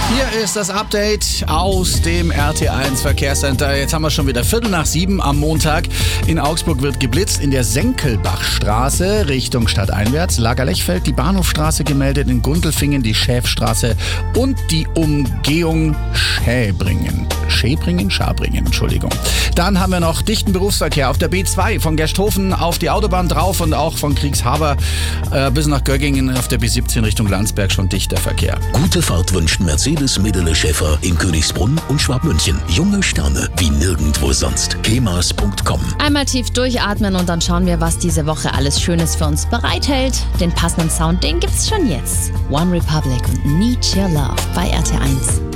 Hier ist das Update aus dem RT1 Verkehrscenter. Jetzt haben wir schon wieder 6:15 am Montag. In Augsburg wird geblitzt in der Senkelbachstraße Richtung Stadteinwärts. Lagerlechfeld, die Bahnhofstraße gemeldet, in Gundelfingen die Schäfstraße und die Umgehung Schabringen, Entschuldigung. Dann haben wir noch dichten Berufsverkehr auf der B2 von Gersthofen auf die Autobahn drauf und auch von Kriegshaber bis nach Göggingen auf der B17 Richtung Landsberg schon dichter Verkehr. Gute Fahrt wünscht Mercedes Medele Schäfer in Königsbrunn und Schwabmünchen. Junge Sterne wie nirgendwo sonst. kemas.com. Einmal tief durchatmen und dann schauen wir, was diese Woche alles Schönes für uns bereithält. Den passenden Sound, den gibt's schon jetzt. One Republic und Need Your Love bei RT1.